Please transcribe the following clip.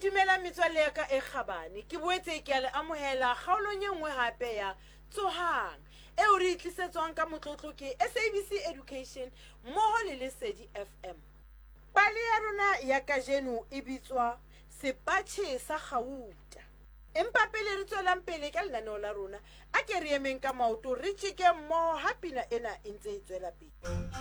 dumela metswalle ya ka e kgabane ke boetse ke a le amohela kgaolong e nngwe hape ya Tsohang eo re tlisetswang ka motlotlo ke SABC Education mmoho le Lesedi FM. Pale ya rona ya kajeno e bitswa sepatjhe sa Gauta. Empa pele re tswelang pele ka lenaneo la rona a ke re emeng ka maoto re tjeke mmoho ha pina ena e ntse e tswela pele.